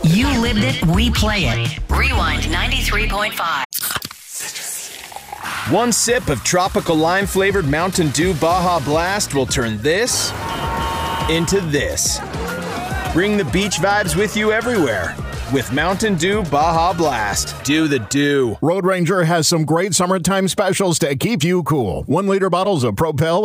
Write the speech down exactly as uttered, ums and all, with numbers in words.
You lived it, we play it. Rewind ninety-three point five. One sip of tropical lime-flavored Mountain Dew Baja Blast will turn this into this. Bring the beach vibes with you everywhere with Mountain Dew Baja Blast. Do the dew. Road Ranger has some great summertime specials to keep you cool. One liter bottles of Propel